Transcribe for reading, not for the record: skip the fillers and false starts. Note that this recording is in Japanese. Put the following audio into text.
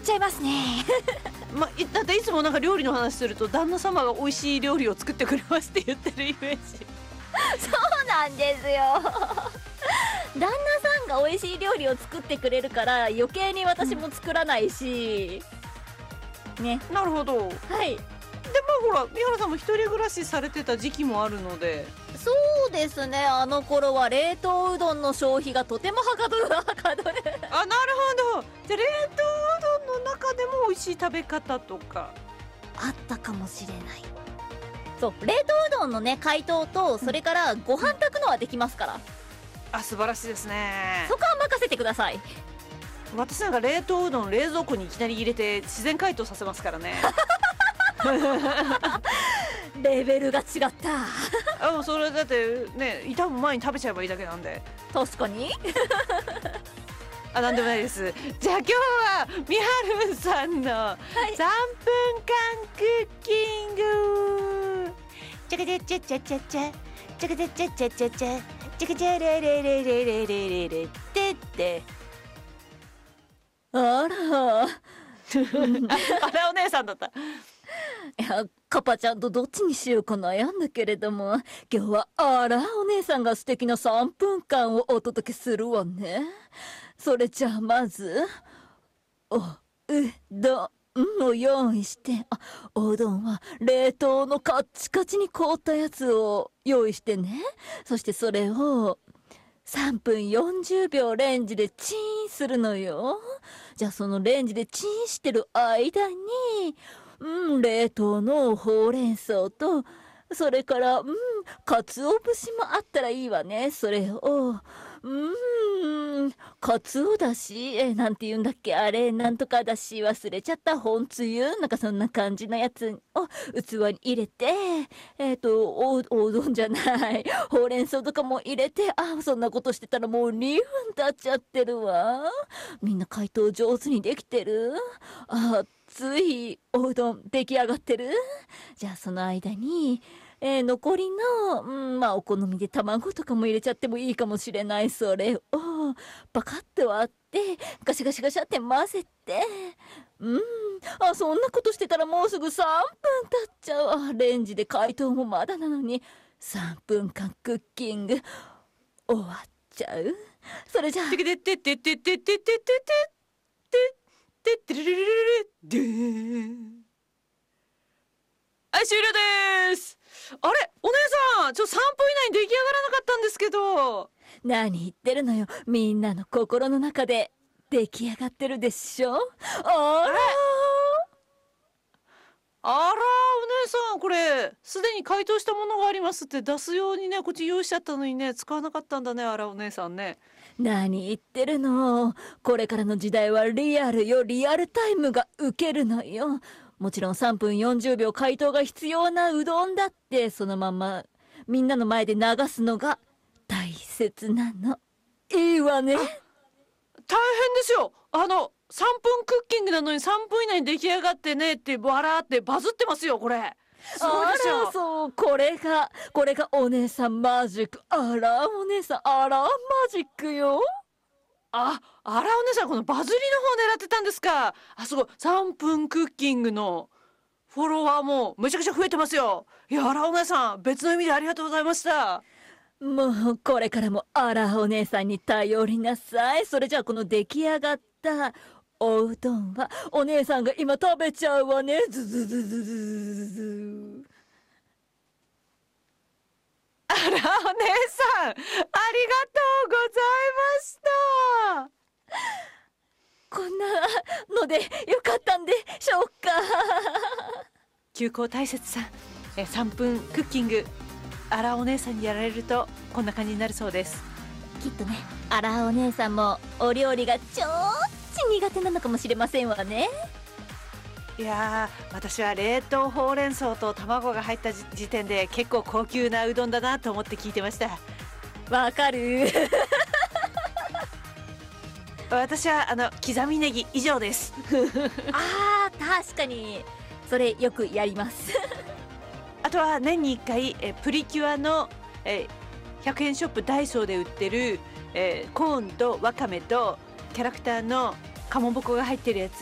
ちゃいますねだっていつもなんか料理の話すると旦那様が美味しい料理を作ってくれますって言ってるイメージそうなんですよ旦那さんが美味しい料理を作ってくれるから余計に私も作らないし、ね。 なるほど。 はい。 でほら三原さんも一人暮らしされてた時期もあるので。 そうですね、あの頃は冷凍うどんの消費がとてもはかどるあ、なるほど。じゃあ冷凍うどんの中でも美味しい食べ方とかあったかもしれない。そう冷凍うどんのね解凍とそれからご飯炊くのはできますから、 素晴らしいですね。 そこは任せてください。 私なんか冷凍うどん冷蔵庫にいきなり入れて自然解凍させますからねレベルが違ったそれだってね傷む前に食べちゃえばいいだけなんで。 確かになんでもないです。じゃあ今日はみはるさんの3分間クッキング、チャカチャチャチャチャチャチャカチャチャチャチャチャチャカチャレレレレレレレレってってあらあらお姉さんだった。 いやカパちゃんとどっちにしようか悩んだけれども、今日はあらお姉さんが素敵な3分間をお届けするわね。それじゃあまずおうどんを用意して、おうどんは冷凍のカッチカチに凍ったやつを用意してね。そしてそれを3分40秒レンジでチンするのよ。じゃあそのレンジでチンしてる間に冷凍のほうれん草とそれから鰹節もあったらいいわね。それをかつおだしなんて言うんだっけ、あれなんとかだし忘れちゃった。本つゆなんかそんな感じのやつを器に入れておうどんじゃないほうれん草とかも入れて、そんなことしてたらもう2分経っちゃってるわ。みんな解凍上手にできてる？熱いおうどん出来上がってる？じゃあその間に残りの、お好みで卵とかも入れちゃってもいいかもしれない。それをパカッと割ってガシャガシャガシャって混ぜて、そんなことしてたらもうすぐ3分経っちゃう。レンジで解凍もまだなのに3分間クッキング終わっちゃう。それじゃあてててててててててててててるるるるでーん。はい、終了です。あれお姉さん3分以内に出来上がらなかったんですけど。 何言ってるのよ、みんなの心の中で出来上がってるでしょ。 お姉さんこれすでに解凍したものがありますって出すようにねこっち用意しちゃったのにね使わなかったんだね。お姉さんね。 何言ってるの。これからの時代はリアルよ。リアルタイムがウケるのよ。もちろん3分40秒解凍が必要なうどんだってそのままみんなの前で流すのが大切なの。いいわね。 大変ですよ。3分クッキングなのに3分以内に出来上がってねって笑ってバズってますよこれ。すごいですよ。 そうこれがお姉さんマジック。お姉さんマジックよ。 お姉さんこのバズりの方狙ってたんですか。すごい。3分クッキングのフォロワーもめちゃくちゃ増えてますよ。いやお姉さん別の意味でありがとうございました。 もうこれからもお姉さんに頼りなさい。それじゃあこの出来上がったおうどんはお姉さんが今食べちゃうわね。ズズズズズズズ。 お姉さんありがとうございました。 こんなのでよかったんでしょうか。 休校大切さん3分クッキングお姉さんにやられるとこんな感じになるそうです。 きっとねお姉さんもお料理がちょっち苦手なのかもしれませんわね。 いや私は冷凍ほうれん草と卵が入った時点で結構高級なうどんだなと思って聞いてました。 わかる私は刻みネギ以上です確かにそれよくやりますあとは年に1回プリキュアの100円ショップダイソーで売ってるコーンとわかめとキャラクターのかまぼこが入ってるやつ